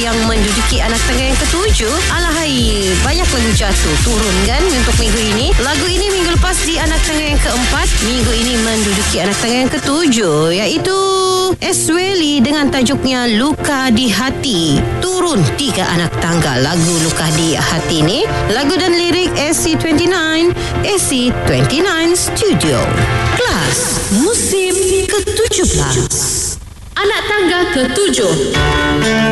yang menduduki anak tangga yang ketujuh. Alahai, banyak lagu jatuh turun kan untuk minggu ini. Lagu ini minggu lepas di anak tangga yang keempat. Minggu ini menduduki anak tangga yang ketujuh, iaitu Esweli dengan tajuknya Luka di Hati. Turun 3 anak tangga lagu Luka di Hati ni. Lagu dan lirik AC29 Studio. Kelas musim ke-17. Anak tangga ke-7.